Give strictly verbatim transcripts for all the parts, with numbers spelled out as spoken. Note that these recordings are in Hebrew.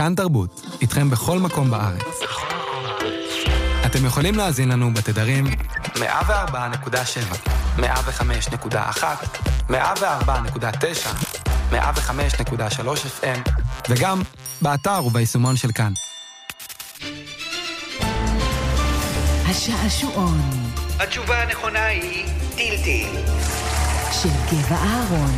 כאן תרבות, איתכם בכל מקום בארץ. אתם יכולים להאזין לנו בתדרים מאה וארבע נקודה שבע, מאה וחמש נקודה אחת, מאה וארבע נקודה תשע, מאה וחמש נקודה שלוש אף אם, וגם באתר וביישומון של כאן. השעשועון. התשובה הנכונה היא טיל טיל. של גבע אהרון.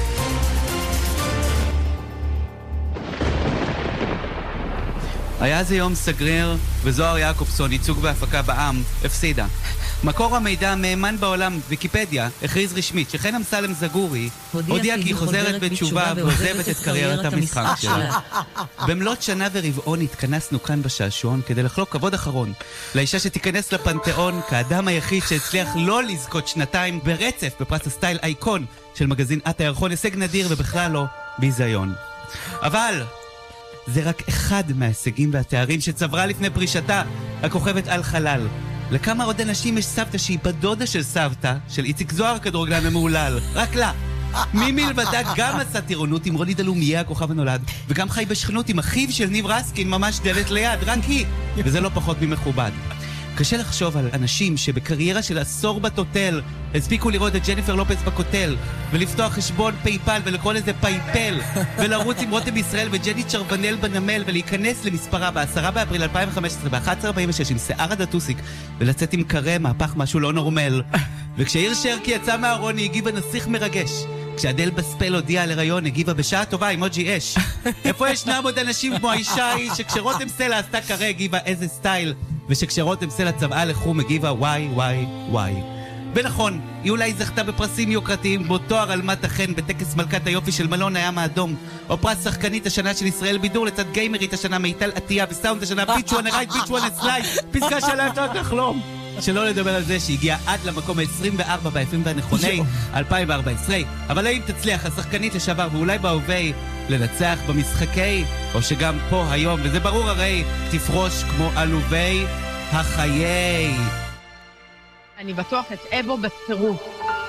היה זה יום סגריר, וזוהר יעקובסון, ייצוג בהפקה בעם, הפסידה. מקור המידע המאמן בעולם, ויקיפדיה, הכריז רשמית שחן אמסלם זגורי הודיע כי היא חוזרת בתשובה ועוזבת את קריירת המשחק שלה. במלאת שנה ורבעון התכנסנו כאן בשעשועון כדי לחלוק כבוד אחרון לאישה שתיכנס לפנתיאון כאדם היחיד שהצליח לא לזכות שנתיים ברצף בפרס הסטייל אייקון של מגזין את הירחון, הישג נדיר ובכלל לא ביזיון. אבל זה רק אחד מההישגים והתארים שצברה לפני פרישתה הכוכבת על חלל. לכמה עוד אנשים יש סבתא שהיא בדודה של סבתא, של איציק זוהר כדורגלן המעולל? רק לה. מי מלבדה גם עשה טירונות עם רוני דלומיה הכוכב הנולד, וגם חי בשכנות עם אחיו של ניב רסקין ממש דלת ליד, רק היא. וזה לא פחות ממכובד. קשה לחשוב על אנשים שבקריירה של עשור בטוטל הספיקו לראות את ג'ניפר לופס בקוטל ולפתוח חשבון פייפל ולקרוא לזה פייפל ולרוץ עם רותם ישראל וג'ני צ'רבנל בנמל ולהיכנס למספרה ב-עשרה באפריל אלפיים וחמש עשרה ב-אחת עשרה ארבעים ושש עם שיער הדטוסיק ולצאת עם קרה מהפך משהו לא נורמל. וכשעיר שרקי יצא מהארון היא הגיבה נסיך מרגש. כשאדל בספל הודיעה על הריון הגיבה בשעה טובה עם אוג'י אש. איפה ישנם עוד אנשים כמו האישה היא שכשרותם סלע עשתה קרה הגיבה איזה סטייל, ושכשרותם סלע צבעה לחום הגיבה וואי וואי וואי. ונכון, היא אולי זכתה בפרסים יוקרתיים כמו תואר אלמת החן בטקס מלכת היופי של מלון הים האדום, או פרס שחקנית השנה של ישראל בידור לצד גיימרית השנה מיטל עטיה, וסאונד השנה ביץ' וואנה רייט ביץ' וואנה סלייד, פסקה שלהם רק לחלום. שלא לדבר על זה שהגיעה עד למקום ה-עשרים וארבע ביפים והנכוני אלפיים וארבע עשרה. אבל האם תצליח השחקנית לשעבר ואולי בהווה לנצח במשחקי, או שגם פה היום, וזה ברור הרי, תפרוש כמו אלובי החיי? אני בטוח את אבו בטירוף.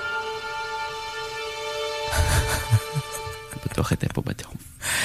אני בטוח את אבו בטירוף.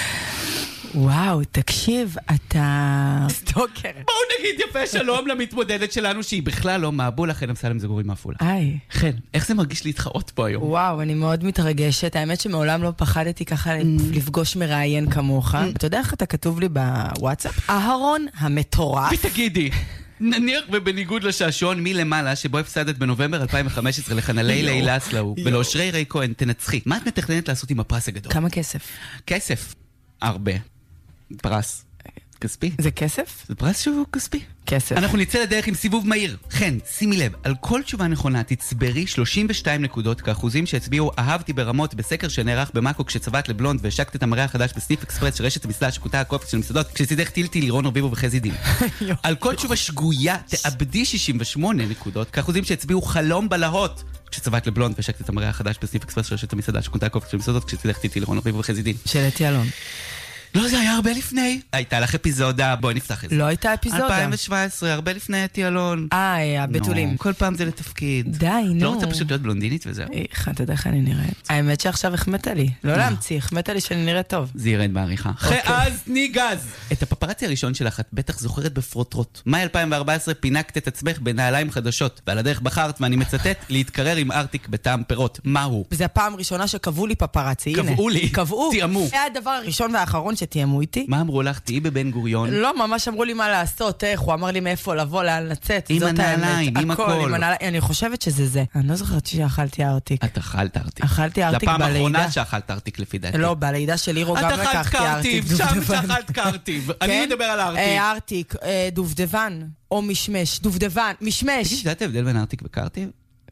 וואו, תקשיב, אתה סטוקר. בואו נגיד יפה שלום למתמודדת שלנו שהיא בכלל לא מעבול, לכן אמסלם זגורי מעפולה. היי. כן, איך זה מרגיש להתחרות פה היום? וואו, אני מאוד מתרגשת. האמת שמעולם לא פחדתי ככה לפגוש מראיין כמוך. אתה יודע איך אתה כתוב לי בוואטסאפ? אהרון המטורף. ותגידי, נניח ובניגוד לשעשועון מלמעלה שבו הפסדת בנובמבר אלפיים וחמש עשרה לחנלי לילה סלאו ולאושרי רי כהן, תנצחי. מה את מתכננת לעשות עם הפרס הגדול? כמה כסף? כסף. הרבה. פרס כספי. זה כסף? זה פרס שהוא כספי. כסף. אנחנו נצא לדרך עם סיבוב מהיר. כן, שימי לב, על כל תשובה נכונה תצברי שלושים ושתיים נקודות כאחוזים שהצביעו אהבתי ברמות בסקר שנערך במאקו כשצבעת לבלונד והשקת את המראה החדש בסניף אקספרס שרשת המסעדה שקוטה הקופץ של מסעדות כשצידך טילטי לירון רביבו וחזי דין. על כל תשובה שגויה תאבדי שישים ושמונה נקודות כאחוזים שהצביעו חלום בלהות כשצבעת לבלונד והשקת את המראה החדש בסניף אקספרס שרשת המסעדה שקוטה הקופץ של מסעדות כשצידך טילטי לירון רביבו וחזי דין. של אתי אלון. לא, זה היה הרבה לפני. הייתה לך אפיזודה, בואי נפתח את זה. לא הייתה אפיזודה. אלפיים שבע עשרה, הרבה לפני אתי אלון. אה, הבטולים. כל פעם זה לתפקיד. די, נו. לא רוצה פשוט להיות בלונדינית וזהו. איך, אתה יודע איך אני נראית. האמת שעכשיו החמאת לי. לא להמציא, החמאת לי שאני נראית טוב. זה ירד בעריכה. אז תני גז. את הפפרצי הראשון שלך את בטח זוכרת בפרוטרוט. מאי אלפיים וארבע עשרה פינקת את עצמך בנעליים חדשות, ועל הדרך בחרת, ואני מצטט, להתקרר עם ארטיק בטעם פירות. מהו? זה הפעם הראשונה שקבעו לי פפרצי. קבעו לי. קבעו. תיאמו. זה הדבר הראשון והאחרון שתיאמו איתי. מה אמרו לך? תהי בבן גוריון. לא, ממש אמרו לי מה לעשות, איך, הוא אמר לי מאיפה לבוא, לאן לצאת. עם הנעליים, עם הכל. אני חושבת שזה זה. אני לא זוכרת שאכלתי ארטיק. את אכלת ארטיק. אכלתי ארטיק בלידה. לפעם האחרונה שאכלת ארטיק לפי דעתי. לא, בלידה שלי רו גם לקחתי ארטיק. שם שאכלת קרטיב. אני מדבר על הארטיק. ארטיק, דובדבן, או משמש. דובדבן, משמש. תגידי, יודעת ההבדל בין ארטיק וקרטיב?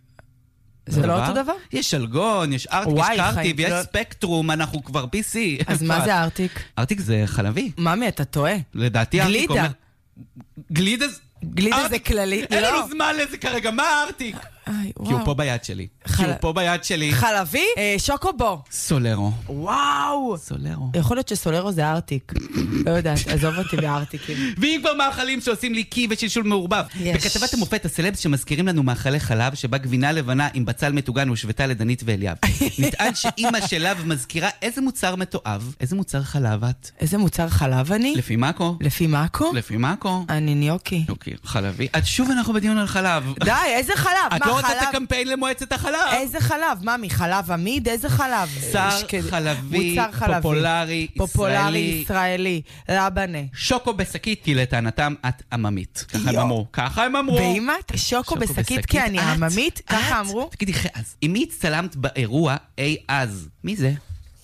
זה לא אותו דבר? יש שלגון, יש ארטיק, יש קרטיב, יש ספקטרום, אנחנו כבר בי סי. אז מה זה ארטיק? ארטיק זה חלבי. ממי, אתה טועה. לדעתי ארטיק אומר... גלידה? גלידה זה כללי. אין לנו זמן לזה כרגע, מה ארטיק? כי הוא פה ביד שלי. כי הוא פה ביד שלי. חלבי? שוקובו. סולרו. וואו. סולרו. יכול להיות שסולרו זה ארטיק. לא יודעת, עזוב אותי בארטיקים. ואם כבר מאכלים שעושים לי קי ושלשול מעורבב. בכתבת המופת הסלבס שמזכירים לנו מאכלי חלב שבה גבינה לבנה עם בצל מטוגן ושבטה לדנית ואליאב. נטען שאמא שלה מזכירה איזה מוצר מתועב. איזה מוצר חלב את? איזה מוצר חלב אני? לפי מאקו. לפי מאקו? לפי מאקו. אני ניוקי. ניוקי, חלבי. אז שוב אנחנו בדיון על חלב. די, איזה חלב? את לא רוצה את הקמפיין למועצת החלב? איזה חלב? מה, מחלב עמיד? איזה חלב? שר חלבי, פופולרי, פופולרי ישראלי. לבנה. שוקו בשקית, כי לטענתם את עממית. ככה הם אמרו. ככה הם אמרו. ואימת, שוקו בשקית כי אני עממית? ככה אמרו? תגידי, אז, אם היא הצטלמת באירוע אי אז, מי זה?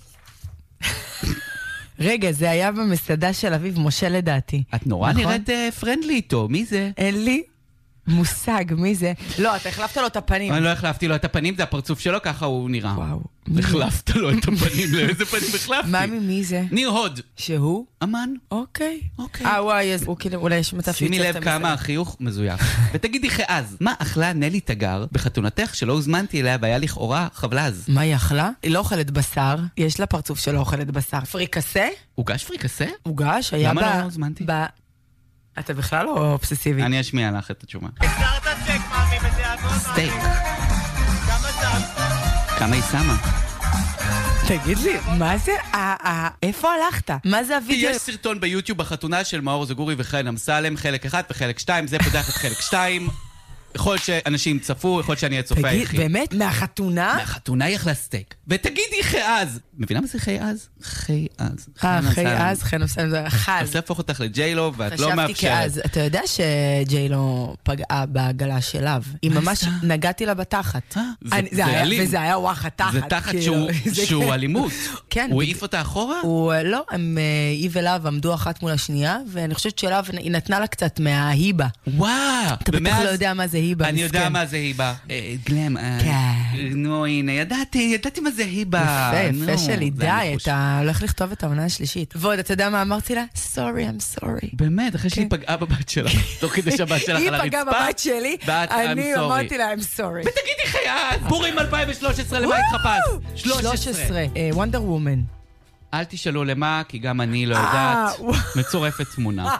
רגע, זה היה במסעדה של אביב משה לדעתי. את נורא נראית פרנדלי איתו, מי זה? אין לי מושג, מי זה? לא, אתה החלפת לו את הפנים. אני לא החלפתי לו את הפנים, זה הפרצוף שלו, ככה הוא נראה. וואו. החלפת לו את הפנים, לאיזה פנים החלפתי? מה ממי זה? ניר הוד. שהוא? אמן. אוקיי. אוקיי. אה, וואי, אז הוא כאילו, אולי יש מצב שימי לב כמה החיוך מזויף. ותגידי חאז, מה אכלה נלי תגר בחתונתך שלא הוזמנתי אליה והיה לכאורה חבלז? מה היא אכלה? היא לא אוכלת בשר, יש לה פרצוף שלא אוכלת בשר. פריקסה? הוגש פריקסה? הוגש, היה ב... למה לא הוזמנתי? אתה בכלל לא אובססיבי. אני אשמיע לך את התשובה. החזרת סטייק, מאמי, בזיאגון. סטייק. כמה שם? כמה היא שמה? תגיד לי, מה זה? איפה הלכת? מה זה הוידאו? יש סרטון ביוטיוב בחתונה של מאור זגורי וחן אמסלם, חלק אחד וחלק שתיים, זה פותח את חלק שתיים. יכול להיות שאנשים צפו, יכול להיות שאני הצופה היחיד. תגיד, באמת? מהחתונה? מהחתונה היא אכלה סטייק. ותגידי חי אז. מבינה מה זה חי אז? חי אז. אה, חי אז, חן אמסלם זה חז. אז להפוך אותך לג'יילו, ואת לא מאפשרת. חשבתי כאז. אתה יודע שג'יילו פגעה בעגלה שליו. היא ממש נגעתי לה בתחת. זה אלים. וזה היה וואח התחת. זה תחת שהוא אלימות. כן. הוא העיף אותה אחורה? הוא, לא, הם, היא ולאו עמדו אחת מול השנייה, ואני חושבת שלאו היא נתנה לה קצת מההיבה. וואו. אתה בטח לא יודע מה זה היבה. אני יודע מה זה היבה. גלם. נו, הנה, ידעתי, ידעתי מה זה היבה. יפה, יפה שלי, די, אתה הולך לכתוב את העונה השלישית. ועוד, אתה יודע מה אמרתי לה? Sorry, I'm sorry. באמת, אחרי שהיא פגעה בבת שלה. תוך כדי שהבת שלך על הרצפה. היא פגעה בבת שלי, אני אמרתי לה, I'm sorry. ותגידי חייאת, פורים אלפיים ושלוש עשרה, למה התחפש? שלוש עשרה. וונדר וומן. אל תשאלו למה, כי גם אני לא יודעת. מצורפת תמונה.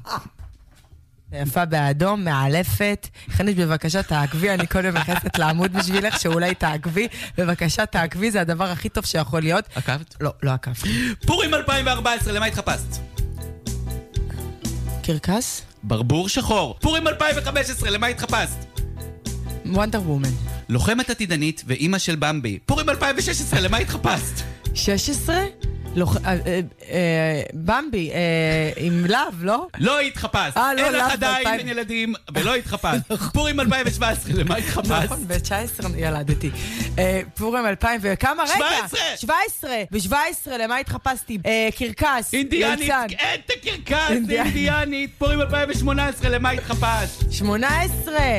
יפה באדום, מאלפת. חנש, בבקשה תעקבי, אני קודם נכנסת לעמוד בשבילך, שאולי תעקבי. בבקשה תעקבי, זה הדבר הכי טוב שיכול להיות. עקבת? לא, לא עקבתי. פורים אלפיים וארבע עשרה, למה התחפשת? קרקס? ברבור שחור. פורים אלפיים וחמש עשרה, למה התחפשת? וונדר וומן. לוחמת עתידנית ואימא של במבי. פורים אלפיים ושש עשרה, למה התחפשת? שש עשרה? במבי, עם לב, לא? לא התחפשת. אין לך עדיין ילדים, ולא התחפשת. פורים אלפיים ושבע עשרה, למה התחפשת? נכון, ב-תשע עשרה ילדתי. פורים אלפיים וכמה? רגע! שבע עשרה! שבע עשרה! ב-שבע עשרה, למה התחפשתי? קרקס. אינדיאנית, אין את הקרקס, אינדיאנית. פורים אלפיים ושמונה עשרה, למה התחפשת? שמונה עשרה!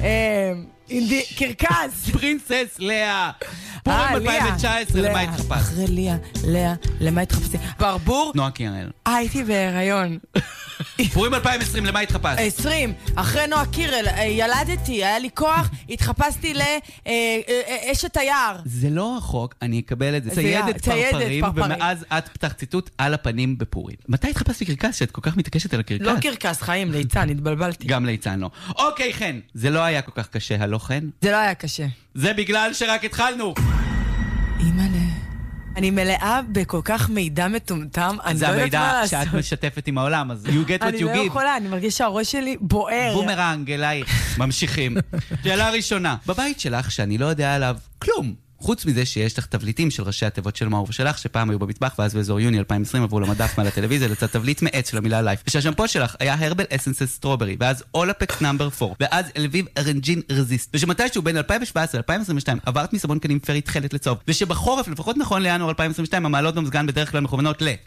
קרקס. פרינסס לאה. פורים אלפיים ותשע עשרה, למה התחפשת? אחרי לאה, לאה, למה התחפשתי? ברבור? נועה קירל. הייתי בהיריון. פורים אלפיים ועשרים, למה התחפשת? עשרים, אחרי נועה קירל, ילדתי, היה לי כוח, התחפשתי לאשת היער. זה לא רחוק, אני אקבל את זה. ציידת פרפרים, ומאז את פתח ציטוט על הפנים בפורים. מתי התחפשת בקרקס שאת כל כך מתעקשת על הקרקס? לא קרקס, חיים, ליצן, התבלבלתי. גם ליצן לא. אוקיי, חן, זה לא היה כל כך קשה, הלא חן? זה לא היה קשה. זה בגלל שרק התחלנו. אימא'לה. אני מלאה בכל כך מידע מטומטם, אני לא יודעת מה לעשות. זה המידע שאת משתפת עם העולם, אז you get what you give. אני לא יכולה, אני מרגיש שהראש שלי בוער. בומרנג אלייך, ממשיכים. שאלה ראשונה, בבית שלך שאני לא יודע עליו כלום. חוץ מזה שיש לך תבליטים של ראשי התיבות של מאור ושלך, שפעם היו במטבח, ואז באזור יוני אלפיים ועשרים עברו למדף מעל הטלוויזיה, לצד תבליט מעץ של המילה לייף. ושהשמפו שלך היה הרבל אסנסס סטרוברי, ואז אולפקס נאמבר ארבע, ואז אלביב ארנג'ין רזיסט. ושמתישהו בין אלפיים שבע עשרה אלפיים עשרים ושתיים עברת מסבון קנים פרי תכלת לצהוב, ושבחורף, לפחות נכון לינואר אלפיים עשרים ושתיים, המעלות במזגן בדרך כלל מכוונות ל...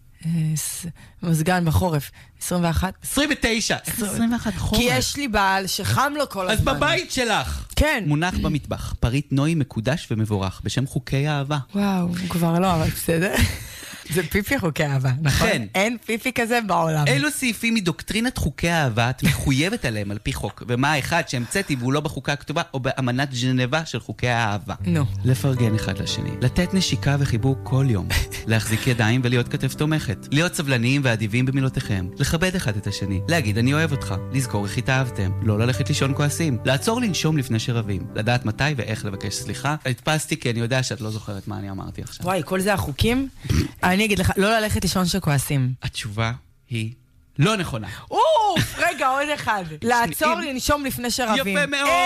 מזגן בחורף, עשרים ואחת. עשרים ותשע. עשרים ואחת חורף. כי יש לי בעל שחם לו כל הזמן. אז בבית שלך. כן. מונח במטבח, פריט נוי מקודש ומבורך, בשם חוקי האהבה. וואו, הוא כבר לא, אבל בסדר. זה פיפי חוקי אהבה, נכון? כן. אין פיפי כזה בעולם. אילו סעיפים מדוקטרינת חוקי האהבה את מחויבת עליהם על פי חוק, ומה האחד שהמצאתי והוא לא בחוקה הכתובה או באמנת ז'נבה של חוקי האהבה? נו. לפרגן אחד לשני, לתת נשיקה וחיבוק כל יום, להחזיק ידיים ולהיות כתף תומכת, להיות סבלניים ואדיבים במילותיכם, לכבד אחד את השני, להגיד אני אוהב אותך, לזכור איך התאהבתם, לא ללכת לישון כועסים, לעצור לנשום לפני שרבים, לדעת מתי ואיך לבקש סליחה. הדפסתי כי אני יודע שאת לא זוכרת מה אני אמרתי עכשיו. וואי, כל זה החוקים? אני אגיד לך, לא ללכת לישון שכועסים. התשובה היא לא נכונה. אוף, רגע, עוד אחד. לעצור לנשום לפני שרבים. יפה מאוד!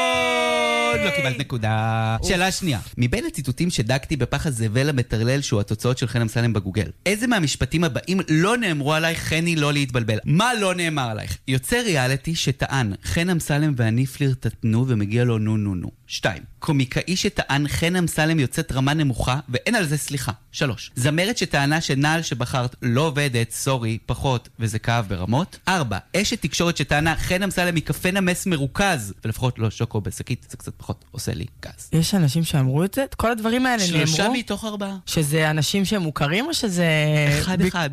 לא קיבלת נקודה. שאלה שנייה. מבין הציטוטים שדקתי בפח הזבל המטרלל שהוא התוצאות של חן אמסלם בגוגל, איזה מהמשפטים הבאים לא נאמרו עלייך חני לא להתבלבל? מה לא נאמר עלייך? יוצא ריאליטי שטען חן אמסלם ואני פלירטטנו ומגיע לו נו נו נו. שתיים. קומיקאי שטען חן אמסלם יוצאת רמה נמוכה ואין על זה סליחה. שלוש. זמרת שטענה שנעל שבחרת לא עובדת, סורי, פחות, וזה כאב ברמות. ארבע. אשת תקשורת שטענה חן אמסלם מקפה נמס מרוכז, ולפחות לא שוקו בסקית, זה קצת פחות עושה לי גז. יש אנשים שאמרו את זה? כל הדברים האלה נאמרו? שלושה מתוך ארבעה. שזה אנשים שמוכרים או שזה... אחד אחד.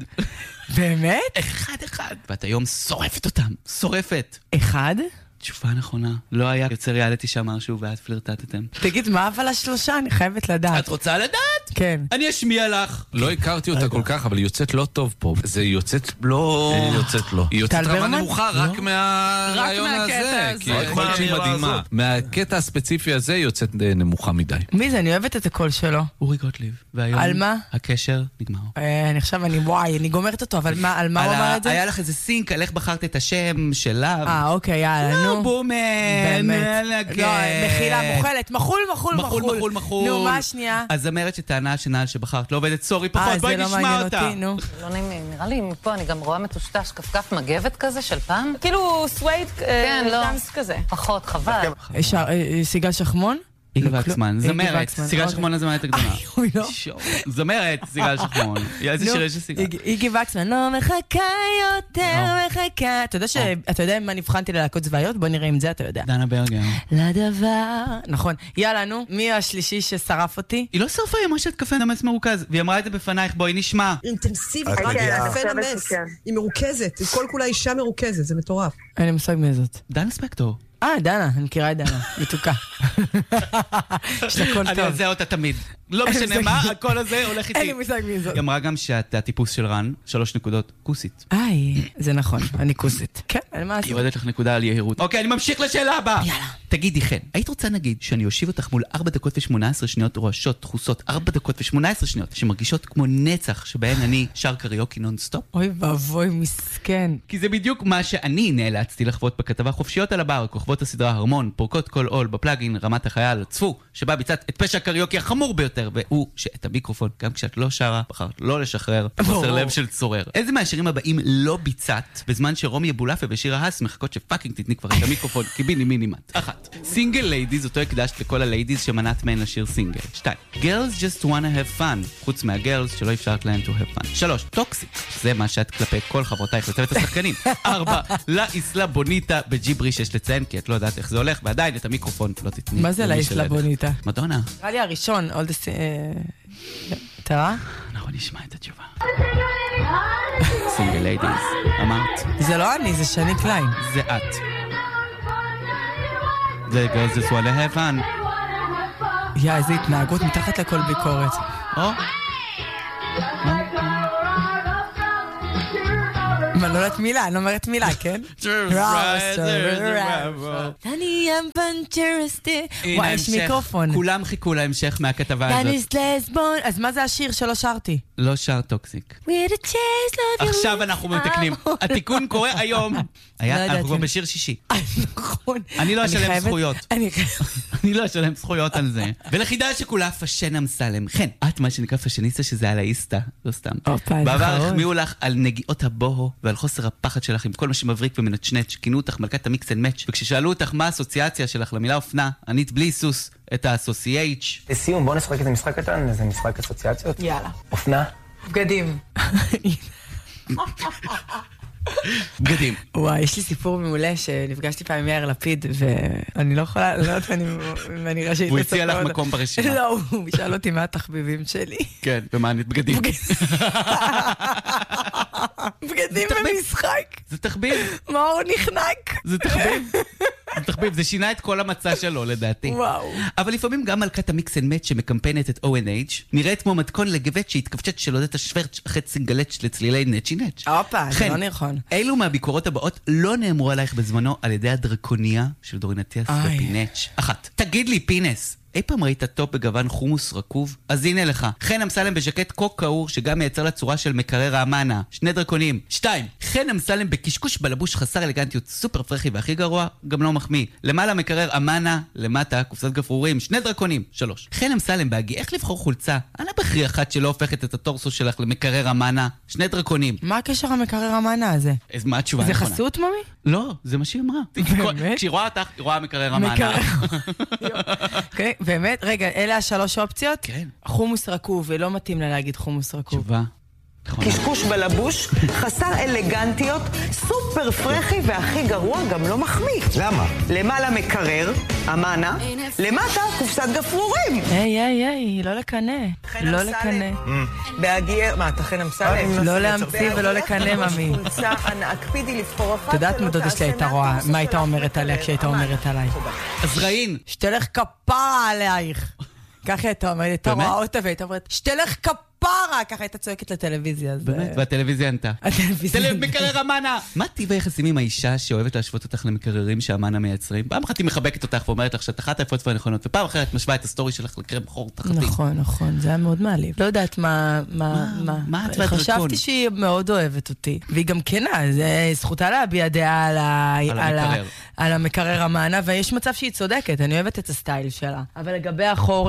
באמת? אחד אחד. ואת היום שורפת אותם. שורפת. אחד? תשובה נכונה. לא היה יוצא ריאליטי שאמר שהוא ואת פלירטטתם. תגיד, מה אבל השלושה? אני חייבת לדעת. את רוצה לדעת? כן. אני אשמיע לך. לא הכרתי אותה כל כך, אבל היא יוצאת לא טוב פה. זה יוצאת לא... היא יוצאת לא. היא יוצאת רמה נמוכה רק מהרעיון הזה. כי יכול להיות שהיא מדהימה. מהקטע הספציפי הזה היא יוצאת נמוכה מדי. מי זה? אני אוהבת את הקול שלו. אורי גוטליב. והיום... על מה? הקשר נגמר. אני עכשיו, אני וואי, אני גומרת אותו, אבל על מה הוא אמר את זה? היה לך איזה סינק, על איך בחרת את השם שלה. אה, אוקיי, יאללה, נו. בומן. באמת. לא, מחילה מוכלת. מחול, מחול, מחול. מחול, מחול, מחול. נו, מה השנייה? הזמרת שטענה שנעל שבחרת לא עובדת, סורי פחות, בואי נשמע אותה. לא נעים, נראה לי מפה, אני גם רואה מטושטש, כפכף מגבת כזה של פעם. כאילו סווייד דאנס כזה. פחות, חבל. סיגל שחמון? איגי וקסמן, זמרת, סיגל שחמון הזמרת הגדולה. אוי, לא. זמרת, סיגל שחמון. איזה שירי של סיגל. איגי וקסמן, לא מחכה יותר, מחכה. אתה יודע ש... אתה יודע מה נבחנתי ללהקות צבאיות? בוא נראה אם זה אתה יודע. דנה ברגר. לדבר. נכון. יאללה, נו. מי השלישי ששרף אותי? היא לא שרפה, היא אמרה שאת קפה נמס מרוכז. והיא אמרה את זה בפנייך, בואי נשמע. אינטנסיבית, קפה נמס. היא מרוכזת, היא כל כולה אישה מרוכזת, זה מטורף. אין לי מושג מי זאת. דנה ספקטור. אה, דנה, אני מכירה את דנה, מתוקה. יש לה קול טוב. אני עושה אותה תמיד. לא משנה מה, הקול הזה הולך איתי. אין לי מושג מי זאת. היא אמרה גם שאת הטיפוס של רן, שלוש נקודות, כוסית. איי, זה נכון, אני כוסית. כן, אין מה לעשות. היא יורדת לך נקודה על יהירות. אוקיי, אני ממשיך לשאלה הבאה. יאללה. תגידי, חן, היית רוצה נגיד שאני אושיב אותך מול ארבע דקות ושמונה עשרה שניות רועשות, דחוסות, ארבע דקות ושמונה עשרה שניות, שמרגישות כמו נצח, שבהן אני שר קריוקי נונסטופ? אוי ואבוי, מסכן. כי זה בדיוק מה שאני נאלצתי לחוות בכתבה חופשיות על הבר, כוכבות הסדרה הרמון, פורקות כל עול בפלאגין, רמת החייל, צפו, שבה ביצעת את פשע קריוקי החמור ביותר, והוא שאת המיקרופון, גם כשאת לא שרה, בחרת לא לשחרר, בחוסר לב של צורר. איזה מהשירים הבאים לא ביצעת, בזמן שרומי אבולאפה ושירה האס מחכות שפאקינג תתני כבר את המיקרופון, קיביני מינימט. אחת. סינגל ליידיז, אותו הקדשת לכל הליידיז שמנעת מהן לשיר סינגל. שתיים. Girls just wanna have fun, חוץ מהגרלס שלא אפשרת להן to have fun. שלוש. טוקסיק. זה מה שאת כלפי כל חברותייך לצוות השחקנים. ארבע. לה איסלה בוניטה בג'יבריש יש לציין, כי את לא יודעת איך זה הולך, ועדיין את המיקרופון לא תתני. מה זה לה איסלה בוניטה? מדונה. נראה לי הראשון, all the... תראה? אנחנו נשמע את התשובה. סינגל ליידיז. אמרת. זה לא אני, זה שני קליין. זה את. זה girls just wanna have fun. יא, איזה התנהגות מתחת לכל ביקורת. או? מה, לא יודעת מילה, אני לא אומרת מילה, כן? אני אמפנצ'רסטי. וואי, יש מיקרופון. כולם חיכו להמשך מהכתבה הזאת. דניס לסבון. אז מה זה השיר שלא שרתי? לא שר טוקסיק. עכשיו אנחנו מתקנים. התיקון קורה היום. אנחנו כבר בשיר שישי. נכון. אני לא אשלם זכויות. אני לא אשלם זכויות על זה. ולחידה שכולה פשן אמסלם. כן, את מה שנקרא פשניסטה שזה על האיסטה. לא סתם. בעבר החמיאו לך על נגיעות הבוהו ועל חוסר הפחד שלך עם כל מה שמבריק ומנצ'נץ'. כינו אותך מלכת המיקס אנד מאץ'. וכששאלו אותך מה האסוציאציה שלך למילה אופנה, ענית בלי סוס את האסוסייץ'. לסיום, בוא נשחק איזה משחק קטן, איזה משחק אסוציאציות. יאללה. אופנה. בגדים. בגדים. וואי, יש לי סיפור מעולה שנפגשתי פעם עם יאיר לפיד, ואני לא יכולה, לא יודעת אם אני רשאית הוא הציע לך מקום ברשימה. לא, הוא שאל אותי מה התחביבים שלי. כן, ומענית בגדים. בגדים במשחק. זה תחביב. מאור נחנק. זה תחביב. זה תחביב, זה שינה את כל המצע שלו לדעתי. וואו. אבל לפעמים גם מלכת המיקס אנד מאץ' שמקמפיינת את או אן אייץ' נראית כמו מתכון לגבט שהתכווצ'ת של עודד השוורץ' אחרי סינגלץ' לצלילי נצ'י נצ'. הופה, זה לא נכון. אילו מהביקורות הבאות לא נאמרו עלייך בזמנו על ידי הדרקוניה של דורין אטיאס ופינץ'. אחת, תגיד לי פינס, אי פעם ראית טופ בגוון חומוס רקוב? אז הנה לך, חן אמסלם בז'קט קוק קאור שגם מייצר לצורה של מקרר האמנה. שני דרקונים. שתיים, חן אמסלם בקשקוש בלבוש חסר אלגנטיות סופר פרחי והכי גרוע, גם לא מחמיא. למעלה מקרר אמנה, למטה קופסת גפרורים. שני דרקונים. שלוש, חן אמסלם בהגי, איך לבחור חולצה? אנא בחרי אחת שלא הופכת את הטורסו שלך למקרר אמנה. שני דרקונים. מה הקשר המקרר האמנה הזה? אז מה התשובה? זה חסות, ממי? לא, זה מה שהיא אמרה. באמת? כשהיא רואה אותך, היא רואה מקרר אמנה. באמת? רגע, אלה השלוש אופציות? כן. חומוס רקוב, ולא מתאים לה להגיד חומוס רקוב. תשובה. קשקוש בלבוש, חסר אלגנטיות, סופר פרחי והכי גרוע גם לא מחמיא. למה? למעלה מקרר, אמנה, למטה קופסת גפרורים. היי, היי, היי, לא לקנה. לא לקנה. בהגיע, מה, אתה חן אמסלם? לא להמציא ולא לקנה, ממי. הקפידי לבחור אחת. את יודעת מה דודה שלי הייתה רואה, מה הייתה אומרת עליה כשהייתה אומרת עליי? אז ראין. שתלך כפרה עלייך. ככה הייתה אומרת, הייתה רואה אותה והייתה אומרת, שתלך כפרה. פרה, ככה הייתה צועקת לטלוויזיה. באמת? והטלוויזיה ענתה. הטלוויזיה. מקרר אמנה! מה טיב היחסים עם האישה שאוהבת להשוות אותך למקררים שאמנה מייצרים? פעם אחת היא מחבקת אותך ואומרת לך שאת אחת היפות והנכונות, ופעם אחרת משווה את הסטורי שלך לקרם חור תחתי. נכון, נכון, זה היה מאוד מעליב. לא יודעת מה, מה, מה. מה את והדרקון? חשבתי שהיא מאוד אוהבת אותי. והיא גם כנה, זה זכותה להביע דעה על ה... על המקרר. על המקרר המענה, ויש מצב שהיא צודקת, אני אוהבת את הסטייל שלה. אבל לגבי החור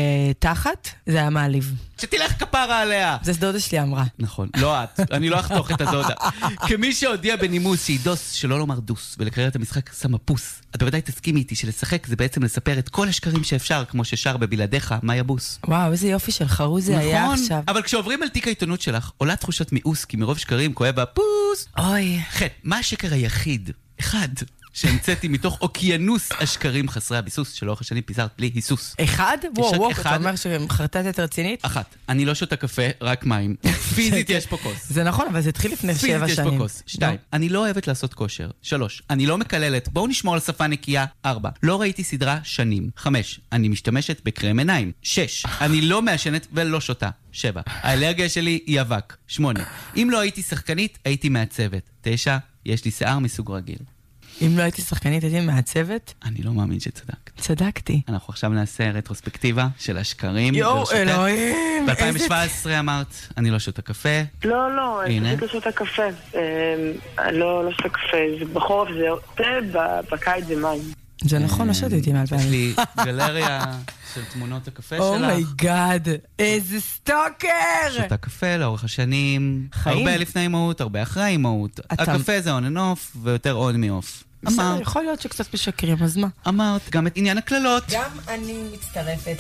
תחת, זה היה מעליב. שתלך כפרה עליה. זה דודה שלי אמרה. נכון, לא את, אני לא אחתוך את הדודה. כמי שהודיע בנימוס שהיא דוס, שלא לומר דוס, ולקרר את המשחק סמפוס, את בוודאי תסכימי איתי שלשחק זה בעצם לספר את כל השקרים שאפשר, כמו ששר בבלעדיך, מה יבוס. וואו, איזה יופי של חרוז זה היה עכשיו. נכון, אבל כשעוברים על תיק העיתונות שלך, עולה תחושת מיאוס, כי מרוב שקרים כואב הפוס. אוי. כן, מה השקר היחיד? אחד. שהמצאתי מתוך אוקיינוס השקרים חסרי הביסוס שלאורך השנים פיזרת בלי היסוס. אחד? וואו, וואו, אתה אומר שמחרטטת רצינית? אחת, אני לא שותה קפה, רק מים. פיזית יש פה כוס. זה נכון, אבל זה התחיל לפני שבע שנים. פיזית יש פה כוס. שתיים, אני לא אוהבת לעשות כושר. שלוש, אני לא מקללת, בואו נשמור על שפה נקייה. ארבע, לא ראיתי סדרה שנים. חמש, אני משתמשת בקרם עיניים. שש, אני לא מעשנת ולא שותה. שבע, האלרגיה שלי היא אבק. שמונה, אם לא הייתי שחקנית, הייתי מעצבת. תשע, יש לי שיער מסוג רגיל. אם לא הייתי שחקנית, הייתי מעצבת? אני לא מאמין שצדקת. צדקתי. אנחנו עכשיו נעשה רטרוספקטיבה של השקרים. יואו, אלוהים. ב-אלפיים שבע עשרה אמרת, אני לא שותה קפה. לא, לא, אני פשוט לא שותה קפה. לא, לא שותה קפה. בחורף זה תה, בקיץ זה מים. זה נכון, לא שותתי מהפעמים. יש לי גלריה של תמונות הקפה שלך. אומייגאד, איזה סטוקר! שותה קפה לאורך השנים. חיים. הרבה לפני אימהות, הרבה אחרי אימהות. הקפה זה on and off, ויותר on מ-off. אמרת. יכול להיות שקצת משקרים, אז מה? אמרת, גם את עניין הכללות. גם אני מצטרפת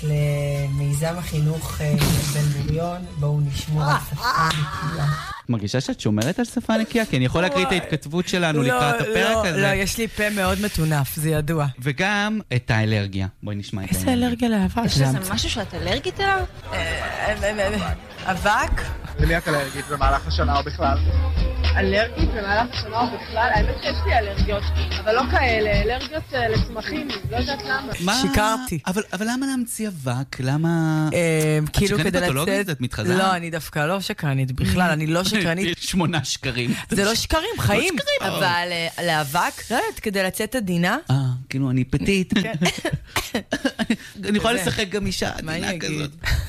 למיזם החינוך בן גוריון, בואו נשמור על שפה נקייה. מרגישה שאת שומרת על שפה נקייה? כי אני יכול להקריא את ההתכתבות שלנו לקראת הפרק הזה. לא, יש לי פה מאוד מטונף, זה ידוע. וגם את האלרגיה. בואי נשמע את האלרגיה. איזה אלרגיה לאבק? יש לזה משהו שאת אלרגית אליו? אבק? למי את אלרגית במהלך השנה או בכלל? אלרגית במהלך השנה או בכלל? האמת שיש לי אלרגיות, אבל לא כאלה, אלרגיות לצמחים, לא יודעת למה. שיקרתי. אבל למה להמציא אבק? למה... את שקרנית פתולוגית? את מתחזה? לא, אני דווקא לא שקרנית בכלל, אני לא שקרנית. שמונה שקרים. זה לא שקרים, חיים. אבל לאבק, רדת, כדי לצאת עדינה. אה, כאילו אני פתית. אני יכולה לשחק גם אישה עדינה כזאת.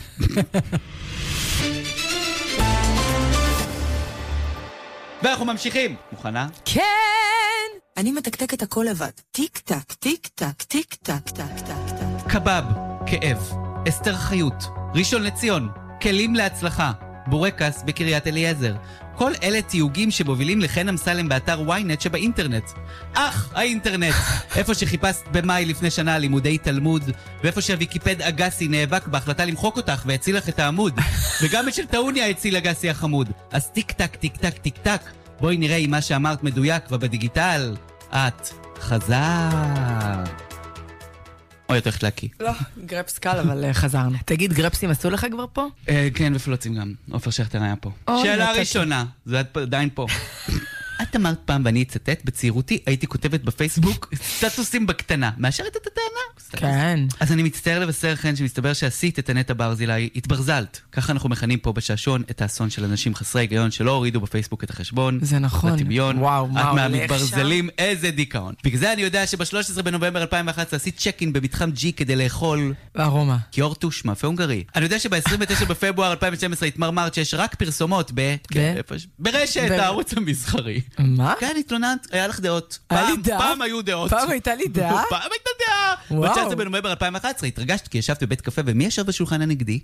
ואנחנו ממשיכים. מוכנה? כן! אני מתקתקת הכל לבד. טיק טק, טיק טק, טיק טק, טק טק טק. קבב, כאב, אסתר חיות, ראשון לציון, כלים להצלחה, בורקס בקריית אליעזר. כל אלה תיוגים שמובילים לחן אמסלם באתר וויינט שבאינטרנט. אך, האינטרנט! איפה שחיפשת במאי לפני שנה לימודי תלמוד, ואיפה שהוויקיפד אגסי נאבק בהחלטה למחוק אותך והציל לך את העמוד. וגם את של טעוניה הציל אגסי החמוד. אז טיק טק, טיק טק, טיק טק. בואי נראה אם מה שאמרת מדויק ובדיגיטל. את חזר. או יותר להקיא. לא, גרפס קל, אבל חזרנו. תגיד, גרפסים עשו לך כבר פה? כן, ופלוצים גם. עופר שכטר היה פה. שאלה ראשונה, זה עדיין פה. את אמרת פעם, ואני אצטט, בצעירותי הייתי כותבת בפייסבוק סטטוסים בקטנה. מאשרת את הטענה? כן. אז אני מצטער לבשר חן שמסתבר שעשית את הנטע ברזילי, התברזלת. ככה אנחנו מכנים פה בשעשון את האסון של אנשים חסרי היגיון שלא הורידו בפייסבוק את החשבון. זה נכון. בטמיון. וואו, מה את הולך מהמתברזלים, איזה דיכאון. בגלל זה אני יודע שב-שלושה עשר בנובמבר אלפיים ואחת עשרה עשית צ'קין במתחם G כדי לאכול ארומה. קיורטוש, מאפה הונגרי. אני יודע שב-עשרים ותשעה בפברואר אלפיים ושתים עשרה התמרמרת שיש רק פרסומות ב... ברשת הערוץ המסחרי. מה? כן, התלוננת, היה לך דעות. פעם, פעם היו דעות. פעם הייתה לי דעה? פעם הייתה דעה. ב-תשעה עשר בנובמבר אלפיים ואחת עשרה התרגשת כי ישבת בבית קפה, ומי ישב בשולחן הנגדי?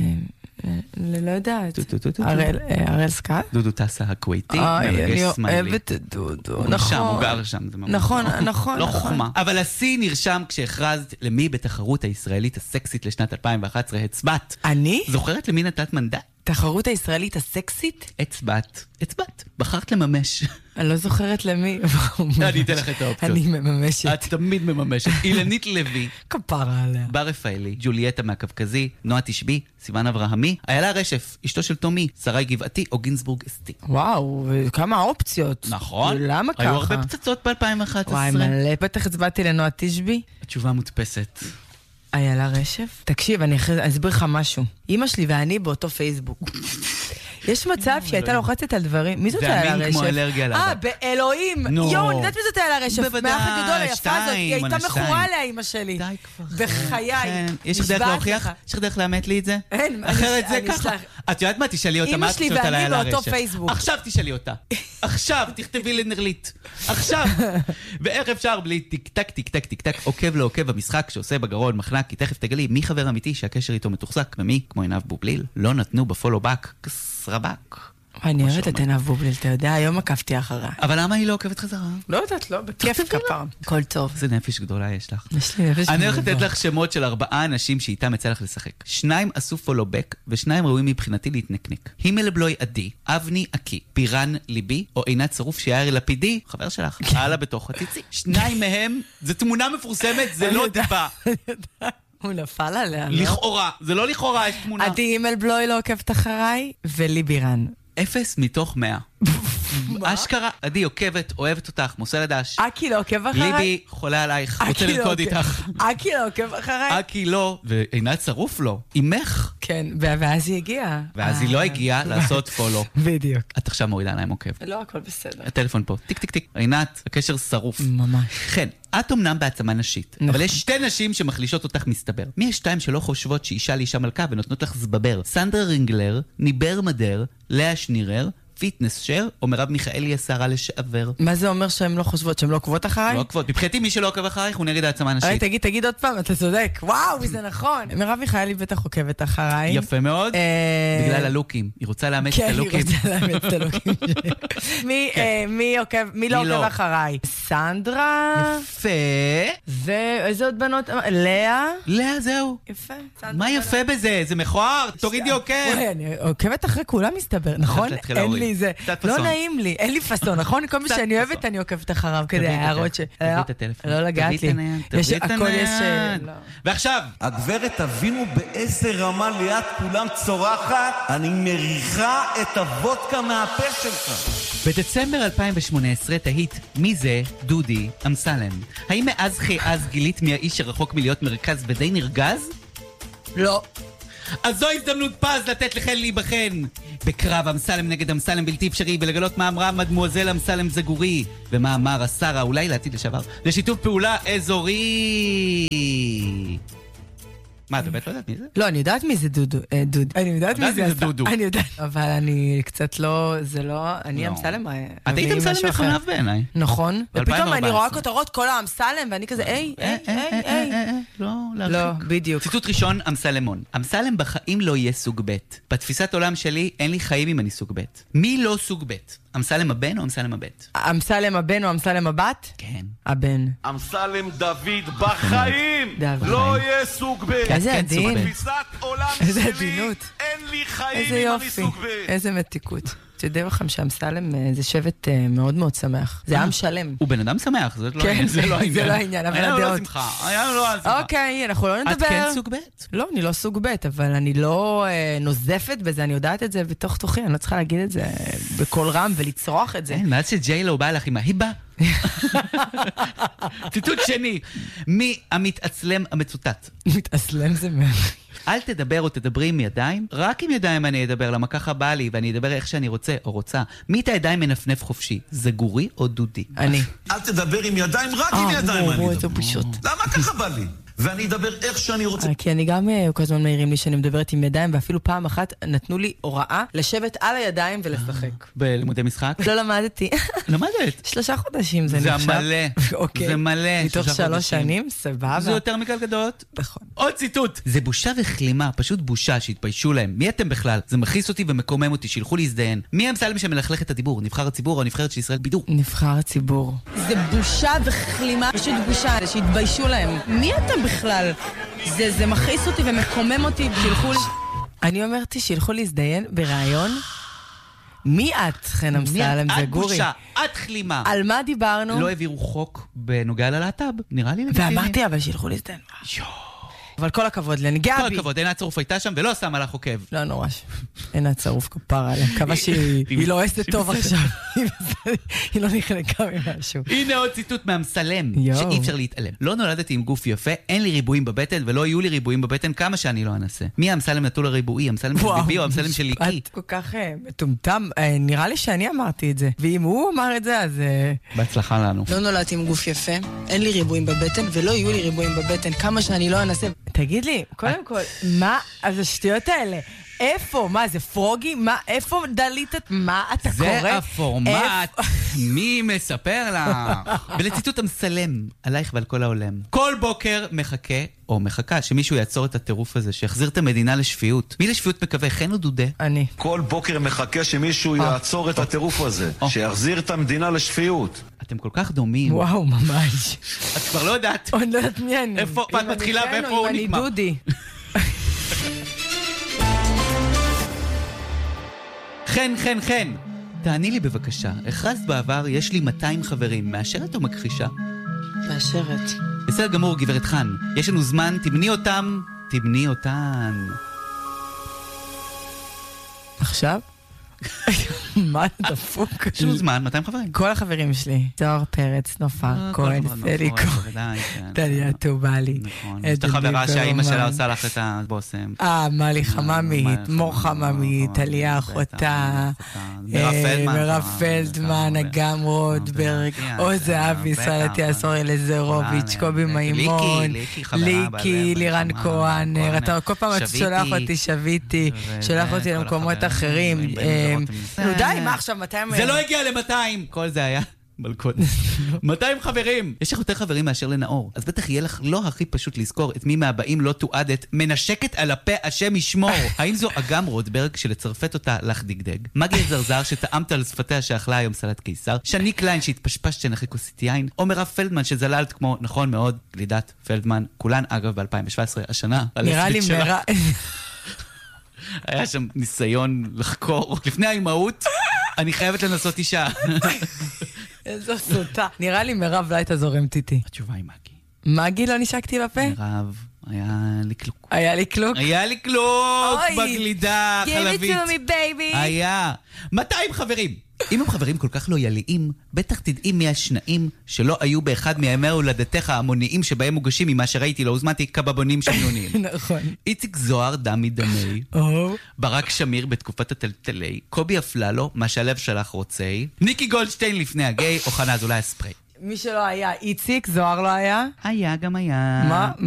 לא יודעת. הראל סקאט? דודו טסה הקוויטי. אני אוהבת את דודו. נכון. הוא גר שם. נכון, נכון. לא חוכמה. אבל השיא נרשם כשהכרזת למי בתחרות הישראלית הסקסית לשנת אלפיים ואחת עשרה הצבעת. אני? זוכרת למי נתת מנדט? תחרות הישראלית הסקסית? הצבעת. הצבעת. בחרת לממש. אני לא זוכרת למי. אני אתן לך את האופציות. אני מממשת. את תמיד מממשת. אילנית לוי. כפרה עליה. בר רפאלי, ג'וליאטה מהקווקזי, נועה תשבי, סיוון אברהמי, איילה רשף, אשתו של תומי, שרי גבעתי או גינזבורג אסתי. וואו, וכמה אופציות. נכון. למה ככה? היו הרבה פצצות ב-אלפיים ואחת עשרה. וואי, מלא. בטח הצבעתי לנועה תשבי. התשובה מודפסת. איילה רשף? תקשיב, אני אסביר לך משהו. אמא שלי ואני באותו פייסבוק. יש מצב שהייתה לוחצת על דברים. מי זאת איילה רשף? זה אמין כמו אלרגיה לאדם. אה, באלוהים. יואו, אני יודעת מי זאת איילה רשף. מהאח הגדול, היפה הזאת. היא הייתה מכורה עליה, אמא שלי. די כבר. בחיי. יש לך דרך להוכיח? יש לך דרך לאמת לי את זה? אין. אחרת זה ככה. את יודעת מה? תשאלי אותה. אמא שלי ואני באותו פייסבוק. עכשיו תשאלי אותה. עכשיו תכתבי לנרלית. עכשיו. ואיך אפשר בלי טיק טק טיק טק טיק טק עוקב לעוקב המשחק שעושה בגרון מחנק, כי תכף תגלי מי חבר אמיתי שהקשר איתו מתוחזק ומי, כמו עינב בובליל, לא נתנו בפולו בק כסרבק. אני אוהבת את עינב בובליל, אתה יודע, היום עקבתי אחריה. אבל למה היא לא עוקבת חזרה? לא יודעת, לא, בכיף כפר. הכל טוב. זה נפש גדולה יש לך. יש לי נפש גדולה. אני הולכת לתת לך שמות של ארבעה אנשים שאיתם יצא לך לשחק. שניים עשו פולו בק, ושניים ראויים מבחינתי להתנקנק. הימל בלוי עדי, אבני עקי, פירן ליבי, או עינת שרוף שיער לפידי, חבר שלך, הלאה בתוך הציצי. שניים מהם, זה תמונה מפורסמת, זה לא דיבה. הוא נפל עליה, לא? לכאורה, זה לא לכאורה, יש תמונה. עדי הימל בלוי לא עוקבת אחריי, ולי בירן. אפס מתוך מאה. אשכרה, עדי עוקבת, אוהבת אותך, מוסר לדש. אקי לא עוקב אחריי? ליבי חולה עלייך, רוצה לרקוד איתך. אקי לא עוקב אחריי? אקי לא, ועינת שרוף לא, אימך. כן, ואז היא הגיעה. ואז היא לא הגיעה לעשות פולו. בדיוק. את עכשיו מורידה להם עוקב. לא, הכל בסדר. הטלפון פה, טיק טיק טיק. עינת, הקשר שרוף. ממש. כן, את אמנם בעצמה נשית, אבל יש שתי נשים שמחלישות אותך מסתבר. מי יש שתיים שלא חושבות שאישה לאישה מלכה ונותנות לך זבבר? סנדרה רינגלר, ניבר מדר, לאה שנירר, פיטנס שר, או מרב מיכאלי השרה לשעבר. מה זה אומר שהן לא חושבות, שהן לא עוקבות אחריי? לא עוקבות. מבחינתי מי שלא עוקב אחרייך הוא נגד העצמה נשית. תגיד, תגיד עוד פעם, אתה צודק. וואו, זה נכון. מרב מיכאלי בטח עוקבת אחריי. יפה מאוד. בגלל הלוקים. היא רוצה לאמץ את הלוקים. כן, היא רוצה לאמץ את הלוקים. מי לא עוקב אחריי? סנדרה. יפה. ואיזה עוד בנות? לאה. לאה, זהו. יפה. מה יפה בזה? זה מכוער. תורידי עוקב. אני עוקבת אחרי כולם מסתבר, נכון? אין לי זה. לא נעים לי, אין לי פסון, נכון? כל מי שאני אוהבת אני עוקבת אחריו כדי הערות ש... תביא את הטלפון. לא לגעת לי. תביא את הכל יש... ועכשיו. הגברת, תבינו באיזה רמה ליד כולם צורחת, אני מריחה את הוודקה מהפה שלך. בדצמבר אלפיים ושמונה עשרה תהית מי זה דודי אמסלם. האם מאז חייאז גילית מי האיש שרחוק מלהיות מרכז ודי נרגז? לא. אז זו הזדמנות פז לתת לכן להיבחן בקרב אמסלם נגד אמסלם בלתי אפשרי, ולגלות מה אמרה מדמואזל אמסלם זגורי ומה אמר השר האולי לעתיד לשעבר לשיתוף פעולה אזורי. מה, אתה באמת לא יודעת מי זה? לא, אני יודעת מי זה דודו. דוד. אני יודעת מי זה דודו. אני יודעת. אבל אני קצת לא, זה לא, אני אמסלם. את היית אמסלם לפניו בעיניי. נכון. ופתאום אני רואה כותרות כל האמסלם, ואני כזה, היי, היי, היי, היי. לא, לא, בדיוק. ציטוט ראשון, אמסלמון. אמסלם בחיים לא יהיה סוג ב'. בתפיסת עולם שלי, אין לי חיים אם אני סוג ב'. מי לא סוג ב'? אמסלם הבן או אמסלם הבית? אמסלם הבן או אמסלם הבת? כן. הבן. אמסלם דוד בחיים לא יהיה סוג ב'. איזה עדין. בתפיסת עולם שלי אין לי חיים אם אני סוג ב'. איזה מתיקות. תדעו לכם שאמסלם זה שבט מאוד מאוד שמח. זה עם שלם. הוא בן אדם שמח, זה לא העניין. זה לא העניין, אבל הדעות. היה לו לא שמחה, היה לו לא שמחה. אוקיי, אנחנו לא נדבר. את כן סוג ב'? לא, אני לא סוג ב', אבל אני לא נוזפת בזה, אני יודעת את זה בתוך תוכי, אני לא צריכה להגיד את זה בקול רם ולצרוח את זה. אין, מאז שג'יי לו בא לך עם ההיבה. ציטוט שני, מי המתעצלם המצוטט? מתעצלם זה מה... אל תדבר או תדברי עם ידיים, רק עם ידיים אני אדבר, למה ככה בא לי, ואני אדבר איך שאני רוצה או רוצה. מי את הידיים מנפנף חופשי, זגורי או דודי? אני. אל תדבר עם ידיים, רק עם ידיים אני אדבר. למה ככה בא לי? ואני אדבר איך שאני רוצה. כי אני גם כל הזמן מעירים לי שאני מדברת עם ידיים, ואפילו פעם אחת נתנו לי הוראה לשבת על הידיים ולשחק. בלימודי משחק? לא למדתי. למדת? שלושה חודשים זה נחשב. זה מלא. זה מלא. מתוך שלוש שנים, סבבה. זה יותר מקלגדות. נכון. עוד ציטוט. זה בושה וכלימה, פשוט בושה שהתביישו להם. מי אתם בכלל? זה מכעיס אותי ומקומם אותי, שילכו להזדיין. מי אמסלם שמלכלך את הדיבור? נבחר הציבור או נבחרת של ישראל בידור? נבחר הציבור. זה בושה וכלימה, פשוט בושה, שהתביישו להם. מי אתם בכלל? זה, זה מכעיס אותי ומקומם אותי, שילכו לי... אני אומרתי שילכו להזדיין ברעיון. מי את, חן אמסלם זגורי? את בושה, את כלימה. על מה דיברנו? לא העבירו חוק בנוגע ללהט"ב, נראה לי לגיטימי. ואמרתי, אבל שילכו להזדיין. אבל כל הכבוד לני, גבי. כל הכבוד, עינת צרוף הייתה שם ולא שמה לך עוקב. לא נורא, עינת צרוף כפרה עליה. מקווה שהיא לא עושה טוב עכשיו. היא לא נחנקה ממשהו. הנה עוד ציטוט מאמסלם, שאי אפשר להתעלם. לא נולדתי עם גוף יפה, אין לי ריבועים בבטן, ולא יהיו לי ריבועים בבטן כמה שאני לא אנסה. מי האמסלם נטול הריבועי? אמסלם של ביבי או אמסלם של ליקי? את כל כך מטומטם. נראה לי שאני אמרתי את זה. ואם הוא אמר את זה, אז... בהצלחה לנו. לא נולדתי עם גוף יפה, אין לי ריבועים בבטן, ולא יהיו לי ריבועים בבטן כמה שאני לא אנסה. תגיד לי, קודם כל, מה, אז השטויות האלה, איפה, מה, זה פרוגי? מה, איפה דלית, מה אתה קורא? זה הפורמט, מי מספר לך? ולציטוט אמסלם, עלייך ועל כל העולם. כל בוקר מחכה, או מחכה, שמישהו יעצור את הטירוף הזה, שיחזיר את המדינה לשפיות. מי לשפיות מקווה, חן או דודה? אני. כל בוקר מחכה שמישהו יעצור את הטירוף הזה, שיחזיר את המדינה לשפיות. אתם כל כך דומים. וואו, ממש. את כבר לא יודעת. עוד לא יודעת מי אני. איפה את מתחילה ואיפה הוא נגמר. אני דודי. חן, חן, חן. תעני לי בבקשה. הכרזת בעבר, יש לי מאתיים חברים. מאשרת או מכחישה? מאשרת. בסדר גמור, גברת חן. יש לנו זמן, תמני אותם. תמני אותן. עכשיו? מה דפוק? יש לנו זמן, מאתיים חברים. כל החברים שלי. זוהר פרץ, נופר, כהן, סליקו, דליה טובלי. נכון. יש את החברה שהאימא שלה עושה לך את הבוסם. אה, מלי חממית, מור חממית, עליה אחותה, מירב פלדמן, אגם רודברג, עוז זהבי, סלט יעשור אלזרוביץ', קובי מימון, ליקי, לירן כהן, כל פעם את שולח אותי, שביתי, שולח אותי למקומות אחרים. נו די, מה עכשיו, מאתיים... זה לא הגיע ל-מאתיים! כל זה היה מלכות. מאתיים חברים! יש לך יותר חברים מאשר לנאור, אז בטח יהיה לך לא הכי פשוט לזכור את מי מהבאים לא תועדת, מנשקת על הפה השם ישמור. האם זו אגם רודברג שלצרפת אותה לך דגדג? מגי זרזר שטעמת על שפתיה שאכלה היום סלט קיסר? שני קליין שהתפשפשת שנחי כוסית יין? או מירב פלדמן שזללת כמו, נכון מאוד, גלידת פלדמן, כולן אגב ב-אלפיים שבע עשרה השנה. נראה לי מירב... היה שם ניסיון לחקור. לפני האימהות, אני חייבת לנסות אישה. איזו סוטה. נראה לי מירב לא הייתה זורמת איתי. התשובה היא מגי. מגי לא נשקתי בפה? מירב, היה לי קלוק. היה לי קלוק? היה לי קלוק בגלידה חלבית. Give it to me baby. היה. מאתיים חברים. אם הם חברים כל כך לא יליים, בטח תדעי מי השנאים שלא היו באחד מימי הולדתך המוניים שבהם מוגשים ממה שראיתי, לא הוזמנתי כבבונים שמיונים. נכון. איציק זוהר, דם מדמי. ברק שמיר בתקופת הטלטלי. קובי אפללו, מה שהלב שלך רוצה. ניקי גולדשטיין לפני הגיי, או חנה אזולאי הספרי. מי שלא היה איציק, זוהר לא היה? היה, גם היה. מה?